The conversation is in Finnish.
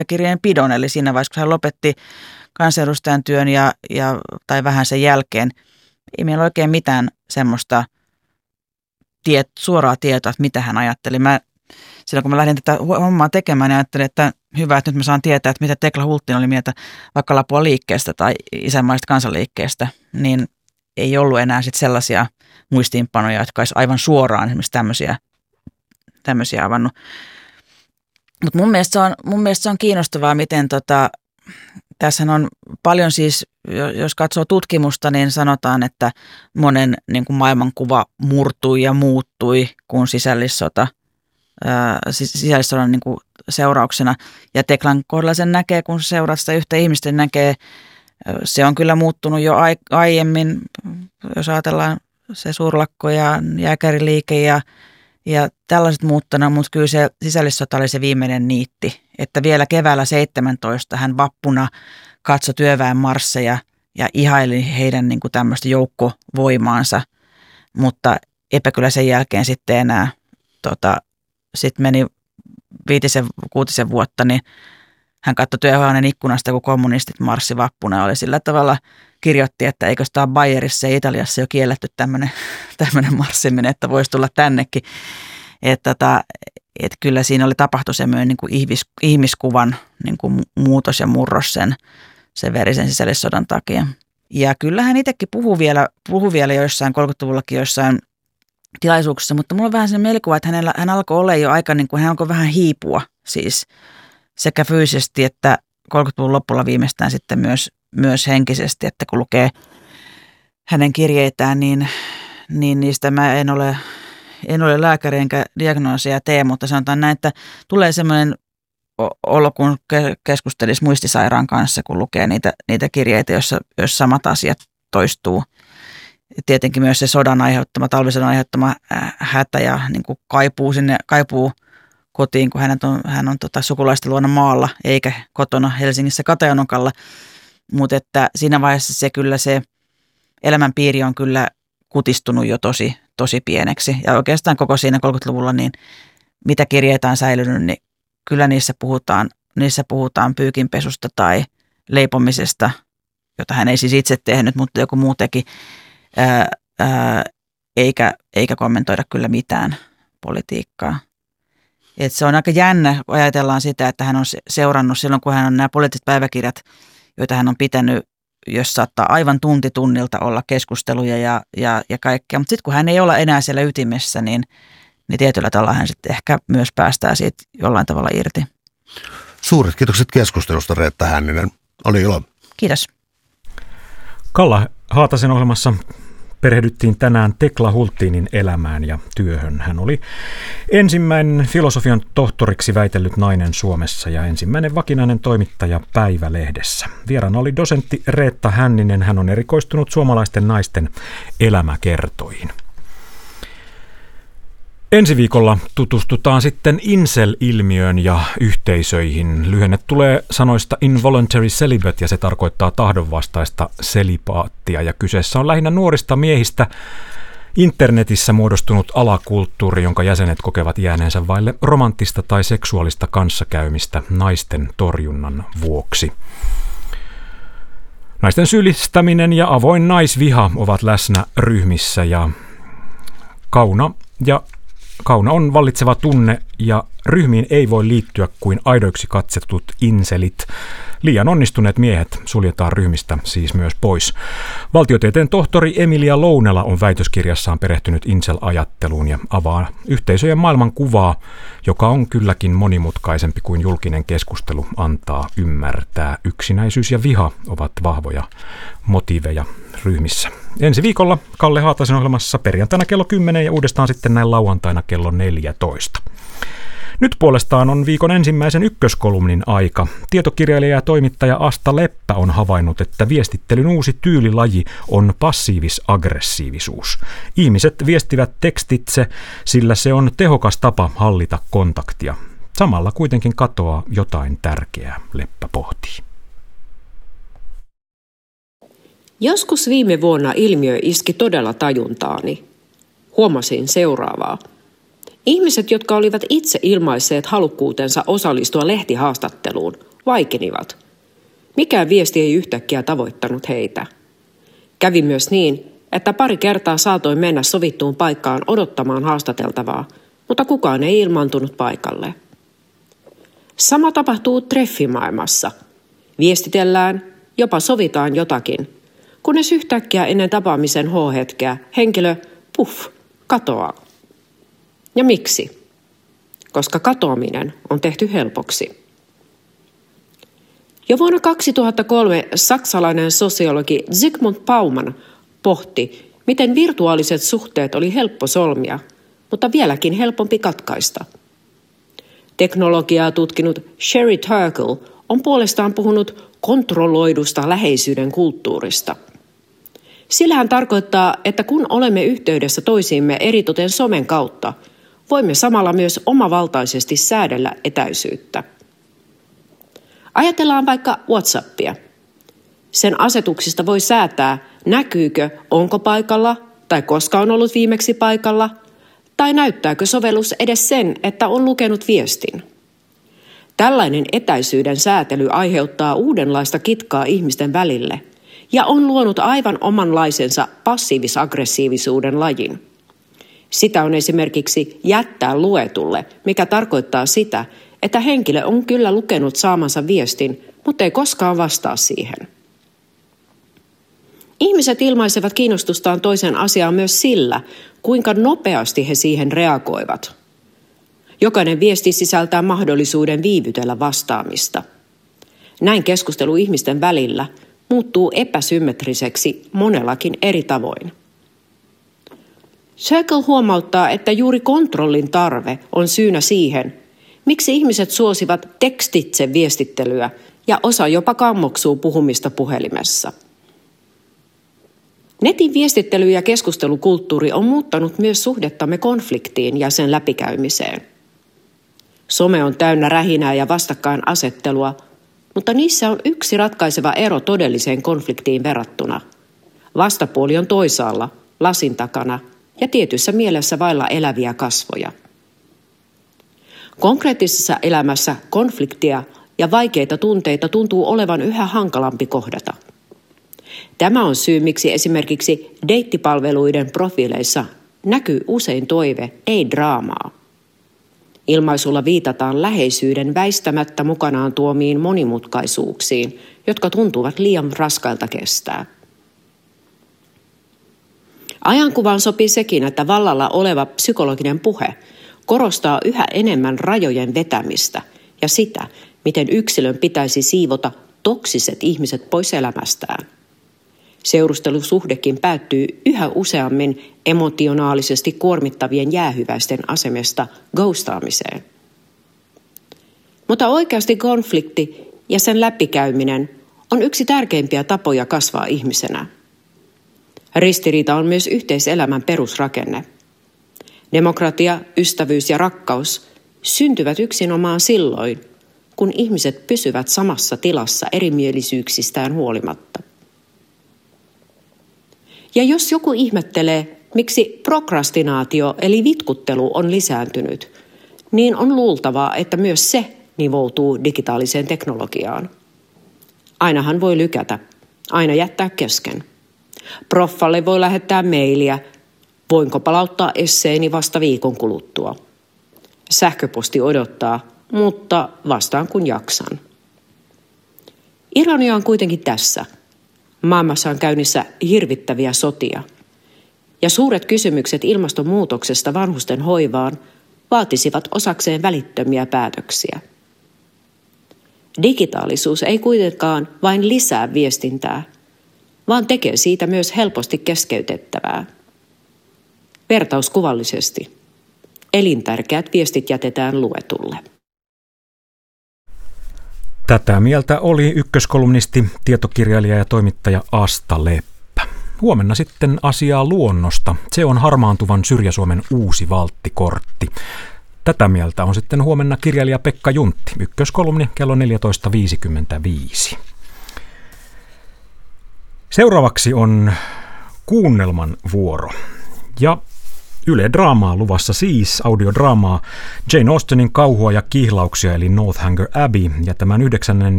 kirjeenpidon. Eli siinä vaiheessa, kun hän lopetti kansanedustajan työn tai vähän sen jälkeen, ei meillä oikein mitään semmoista suoraa tietoa, että mitä hän ajatteli. Silloin kun mä lähdin tätä hommaa tekemään, niin ajattelin, että hyvä, että nyt mä saan tietää, että mitä Tekla Hultin oli mieltä vaikka Lapua liikkeestä tai isänmaista kansanliikkeestä, niin ei ollut enää sitten sellaisia muistiinpanoja, jotka olisi aivan suoraan esimerkiksi tämmöisiä avannut. Mutta mun mielestä se on kiinnostavaa, miten tässähän on paljon siis, jos katsoo tutkimusta, niin sanotaan, että monen niin kuin maailmankuva murtui ja muuttui, kun sisällissodan niin kuin seurauksena. Ja Teklan kohdalla sen näkee, kun seuraa sitä yhtä ihmistä, näkee, se on kyllä muuttunut jo aiemmin, jos ajatellaan se suurlakko ja jääkäriliike ja tällaiset muuttuna, mutta kyllä se sisällissota oli se viimeinen niitti, että vielä keväällä 17 hän vappuna katsoi työväen marsseja ja ihaili heidän niin kuin tämmöistä joukkovoimaansa, mutta eipä kyllä sen jälkeen sitten enää, sitten meni 5-6 vuotta, niin hän katsoi työhuoneen ikkunasta, kun kommunistit marssi vappuna, oli sillä tavalla kirjoitti, että eikö sitä ole Bayerissa ja Italiassa jo kielletty tämmöinen marssiminen, että voisi tulla tännekin. Että kyllä siinä oli tapahtu semmoinen niin kuin ihmiskuvan niin kuin muutos ja murros sen verisen sisällissodan takia. Ja kyllä hän itsekin puhui vielä joissain 30-luvullakin joissain tilaisuuksissa, mutta mulla on vähän sellainen mielikuva, että hän alkoi olla jo aika, niin kuin hän alkoi vähän hiipua siis sekä fyysisesti että 30-luvun lopulla viimeistään sitten myös henkisesti, että kun lukee hänen kirjeitään, niin niistä mä en ole lääkäri enkä diagnoosia tee, mutta sanotaan näin, että tulee semmoinen olo, kun keskustelisi muistisairaan kanssa, kun lukee niitä kirjeitä, joissa samat asiat toistuu. Tietenkin myös se talvisodan aiheuttama hätä ja niin kuin kaipuu kotiin, kun hän on sukulaisten luona maalla, eikä kotona Helsingissä Katajanokalla. Mutta että siinä vaiheessa se elämänpiiri on kyllä kutistunut jo tosi pieneksi. Ja oikeastaan koko siinä 30-luvulla, niin mitä kirjeitä on säilynyt, niin kyllä niissä puhutaan pyykinpesusta tai leipomisesta, jota hän ei siis itse tehnyt, mutta joku muu teki, eikä kommentoida kyllä mitään politiikkaa. Et se on aika jännä, kun ajatellaan sitä, että hän on seurannut silloin, kun hän on nämä poliittiset päiväkirjat, joita hän on pitänyt, jos saattaa aivan tunti tunnilta olla keskusteluja ja kaikkea. Mutta sitten kun hän ei ole enää siellä ytimessä, niin tietyllä tavalla hän sitten ehkä myös päästää siitä jollain tavalla irti. Suuret kiitokset keskustelusta, Reetta Hänninen. Oli ilo. Kiitos. Kalla Haatasen ohjelmassa perehdyttiin tänään Tekla Hultinin elämään ja työhön. Hän oli ensimmäinen filosofian tohtoriksi väitellyt nainen Suomessa ja ensimmäinen vakinainen toimittaja Päivälehdessä. Vieraana oli dosentti Reetta Hänninen. Hän on erikoistunut suomalaisten naisten elämäkertoihin. Ensi viikolla tutustutaan sitten incel-ilmiöön ja yhteisöihin. Lyhenne tulee sanoista involuntary celibate ja se tarkoittaa tahdonvastaista selipaattia. Ja kyseessä on lähinnä nuorista miehistä internetissä muodostunut alakulttuuri, jonka jäsenet kokevat jääneensä vaille romanttista tai seksuaalista kanssakäymistä naisten torjunnan vuoksi. Naisten sylistäminen ja avoin naisviha ovat läsnä ryhmissä ja kauna on vallitseva tunne ja ryhmiin ei voi liittyä kuin aidoiksi katsetut inselit. Liian onnistuneet miehet suljetaan ryhmistä siis myös pois. Valtiotieteen tohtori Emilia Lounela on väitöskirjassaan perehtynyt incel-ajatteluun ja avaa yhteisöjen maailmankuvaa, joka on kylläkin monimutkaisempi kuin julkinen keskustelu antaa ymmärtää. Yksinäisyys ja viha ovat vahvoja motiiveja ryhmissä. Ensi viikolla Kalle Haatasen ohjelmassa perjantaina kello 10 ja uudestaan sitten näin lauantaina kello 14. Nyt puolestaan on viikon ensimmäisen ykköskolumnin aika. Tietokirjailija ja toimittaja Asta Leppä on havainnut, että viestittelyn uusi tyylilaji on passiivis-aggressiivisuus. Ihmiset viestivät tekstitse, sillä se on tehokas tapa hallita kontaktia. Samalla kuitenkin katoaa jotain tärkeää, Leppä pohtii. Joskus viime vuonna ilmiö iski todella tajuntaani. Huomasin seuraavaa. Ihmiset, jotka olivat itse ilmaisseet halukkuutensa osallistua lehtihaastatteluun, vaikenivat. Mikään viesti ei yhtäkkiä tavoittanut heitä. Kävi myös niin, että pari kertaa saatoin mennä sovittuun paikkaan odottamaan haastateltavaa, mutta kukaan ei ilmaantunut paikalle. Sama tapahtuu treffimaailmassa. Viestitellään, jopa sovitaan jotakin, kunnes yhtäkkiä ennen tapaamisen H-hetkeä henkilö, katoaa. Ja miksi? Koska katoaminen on tehty helpoksi. Jo vuonna 2003 saksalainen sosiologi Zygmunt Bauman pohti, miten virtuaaliset suhteet oli helppo solmia, mutta vieläkin helpompi katkaista. Teknologiaa tutkinut Sherry Turkle on puolestaan puhunut kontrolloidusta läheisyyden kulttuurista. Sillä hän tarkoittaa, että kun olemme yhteydessä toisiimme eritoten somen kautta, voimme samalla myös omavaltaisesti säädellä etäisyyttä. Ajatellaan vaikka WhatsAppia. Sen asetuksista voi säätää, näkyykö, onko paikalla tai koska on ollut viimeksi paikalla, tai näyttääkö sovellus edes sen, että on lukenut viestin. Tällainen etäisyyden säätely aiheuttaa uudenlaista kitkaa ihmisten välille ja on luonut aivan omanlaisensa passiivis-aggressiivisuuden lajin. Sitä on esimerkiksi jättää luetulle, mikä tarkoittaa sitä, että henkilö on kyllä lukenut saamansa viestin, mutta ei koskaan vastaa siihen. Ihmiset ilmaisevat kiinnostustaan toisen asiaan myös sillä, kuinka nopeasti he siihen reagoivat. Jokainen viesti sisältää mahdollisuuden viivytellä vastaamista. Näin keskustelu ihmisten välillä muuttuu epäsymmetriseksi monellakin eri tavoin. Circle huomauttaa, että juuri kontrollin tarve on syynä siihen, miksi ihmiset suosivat tekstitse viestittelyä ja osa jopa kammoksuu puhumista puhelimessa. Netin viestittely- ja keskustelukulttuuri on muuttanut myös suhdettamme konfliktiin ja sen läpikäymiseen. Some on täynnä rähinää ja vastakkainasettelua, mutta niissä on yksi ratkaiseva ero todelliseen konfliktiin verrattuna. Vastapuoli on toisaalla, lasin takana ja tietyssä mielessä vailla eläviä kasvoja. Konkreettisessa elämässä konfliktia ja vaikeita tunteita tuntuu olevan yhä hankalampi kohdata. Tämä on syy, miksi esimerkiksi deittipalveluiden profiileissa näkyy usein toive, ei draamaa. Ilmaisulla viitataan läheisyyden väistämättä mukanaan tuomiin monimutkaisuuksiin, jotka tuntuvat liian raskailta kestää. Ajankuvaan sopii sekin, että vallalla oleva psykologinen puhe korostaa yhä enemmän rajojen vetämistä ja sitä, miten yksilön pitäisi siivota toksiset ihmiset pois elämästään. Seurustelusuhdekin päättyy yhä useammin emotionaalisesti kuormittavien jäähyväisten asemesta ghostaamiseen. Mutta oikeasti konflikti ja sen läpikäyminen on yksi tärkeimpiä tapoja kasvaa ihmisenä. Ristiriita on myös yhteiselämän perusrakenne. Demokratia, ystävyys ja rakkaus syntyvät yksinomaan silloin, kun ihmiset pysyvät samassa tilassa erimielisyyksistään huolimatta. Ja jos joku ihmettelee, miksi prokrastinaatio eli vitkuttelu on lisääntynyt, niin on luultavaa, että myös se nivoutuu digitaaliseen teknologiaan. Ainahan voi lykätä, aina jättää kesken. Proffalle voi lähettää mailia, voinko palauttaa esseeni vasta viikon kuluttua. Sähköposti odottaa, mutta vastaan kun jaksan. Ironia on kuitenkin tässä. Maailmassa on käynnissä hirvittäviä sotia. Ja suuret kysymykset ilmastonmuutoksesta vanhusten hoivaan vaatisivat osakseen välittömiä päätöksiä. Digitaalisuus ei kuitenkaan vain lisää viestintää, vaan tekee siitä myös helposti keskeytettävää. Vertauskuvallisesti. Elintärkeät viestit jätetään luetulle. Tätä mieltä oli ykköskolumnisti, tietokirjailija ja toimittaja Asta Leppä. Huomenna sitten asiaa luonnosta. Se on harmaantuvan Syrjäsuomen uusi valttikortti. Tätä mieltä on sitten huomenna kirjailija Pekka Juntti, ykköskolumni kello 14.55. Seuraavaksi on kuunnelman vuoro. Ja Yle-draamaa luvassa siis, audiodraamaa Jane Austenin kauhua ja kihlauksia eli Northanger Abbey, ja tämän 9.